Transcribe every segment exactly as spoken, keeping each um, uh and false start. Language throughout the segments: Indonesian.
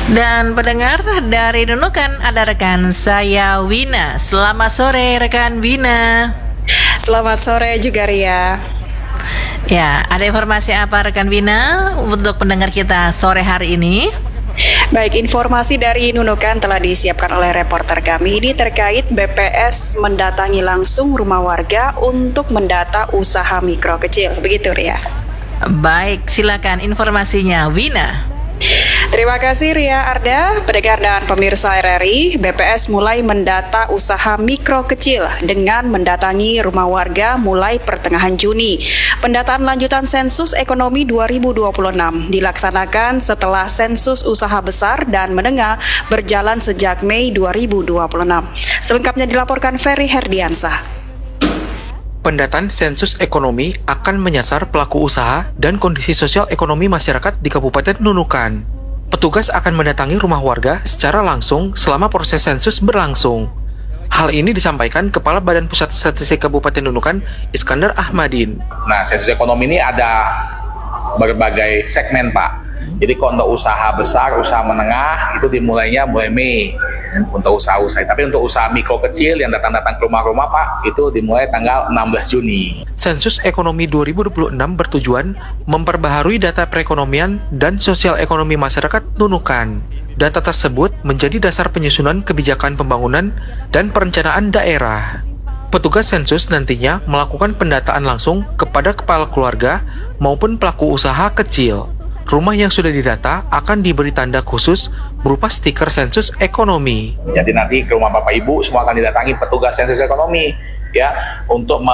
Dan pendengar dari Nunukan ada rekan saya Wina. Selamat sore rekan Wina. Selamat sore juga Ria. Ya, ada informasi apa rekan Wina untuk pendengar kita sore hari ini? Baik, informasi dari Nunukan telah disiapkan oleh reporter kami. Ini terkait B P S mendatangi langsung rumah warga untuk mendata usaha mikro kecil. Begitu Ria. Baik, silakan informasinya Wina. Terima kasih Ria Arda, pendengar dan pemirsa R R I. B P S mulai mendata usaha mikro kecil dengan mendatangi rumah warga mulai pertengahan Juni. Pendataan lanjutan sensus ekonomi dua ribu dua puluh enam dilaksanakan setelah sensus usaha besar dan menengah berjalan sejak Mei dua ribu dua puluh enam. Selengkapnya dilaporkan Ferry Herdiansah. Pendataan sensus ekonomi akan menyasar pelaku usaha dan kondisi sosial ekonomi masyarakat di Kabupaten Nunukan. Petugas akan mendatangi rumah warga secara langsung selama proses sensus berlangsung. Hal ini disampaikan Kepala Badan Pusat Statistik Kabupaten Nunukan, Iskandar Ahmadin. Nah, sensus ekonomi ini ada berbagai segmen, Pak. Jadi kalau untuk usaha besar, usaha menengah, itu dimulainya mulai Mei untuk usaha-usaha. Tapi untuk usaha mikro kecil yang datang-datang ke rumah-rumah, Pak, itu dimulai tanggal enam belas Juni. Sensus ekonomi dua ribu dua puluh enam bertujuan memperbaharui data perekonomian dan sosial ekonomi masyarakat Nunukan. Data tersebut menjadi dasar penyusunan kebijakan pembangunan dan perencanaan daerah. Petugas sensus nantinya melakukan pendataan langsung kepada kepala keluarga maupun pelaku usaha kecil. Rumah yang sudah didata akan diberi tanda khusus berupa stiker sensus ekonomi. Jadi nanti ke rumah Bapak Ibu semua akan didatangi petugas sensus ekonomi ya untuk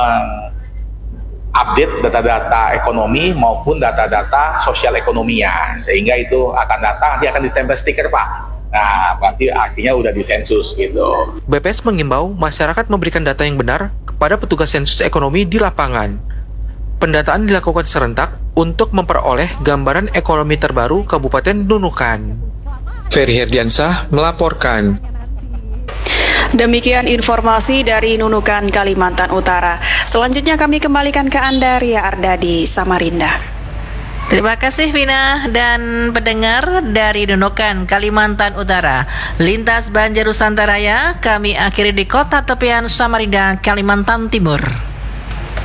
mengupdate data-data ekonomi maupun data-data sosial ekonominya, sehingga itu akan datang nanti akan ditempel stiker, Pak. Nah, berarti artinya udah disensus gitu. B P S mengimbau masyarakat memberikan data yang benar kepada petugas sensus ekonomi di lapangan. Pendataan dilakukan serentak untuk memperoleh gambaran ekonomi terbaru Kabupaten Nunukan. Ferry Herdiansah melaporkan. Demikian informasi dari Nunukan, Kalimantan Utara. Selanjutnya kami kembalikan ke Anda, Ria Arda di Samarinda. Terima kasih Vina dan pendengar dari Nunukan, Kalimantan Utara. Lintas Banjar Nusantara, kami akhiri di kota tepian Samarinda, Kalimantan Timur.